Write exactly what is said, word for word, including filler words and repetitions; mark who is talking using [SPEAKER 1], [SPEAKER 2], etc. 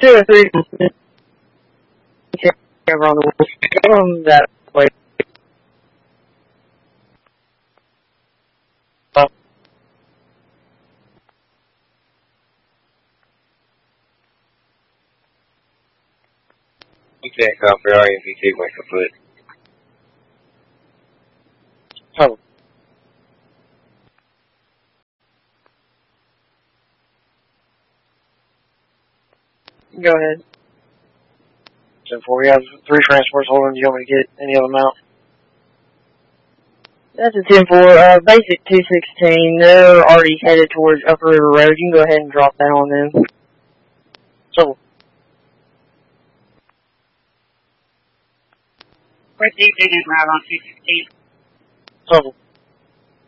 [SPEAKER 1] two or three over on the wolf. Give them that way. Uh,
[SPEAKER 2] You can't copy R M P T went kaput.
[SPEAKER 1] oh. Go ahead.
[SPEAKER 3] So before we have three transports holding, do you want me to get any of them out?
[SPEAKER 1] That's a ten four. Uh, basic two sixteen. They're already headed towards Upper River Road. You can go ahead and drop that on them.
[SPEAKER 3] So.
[SPEAKER 4] Proceed to Bravo two sixteen.
[SPEAKER 3] So.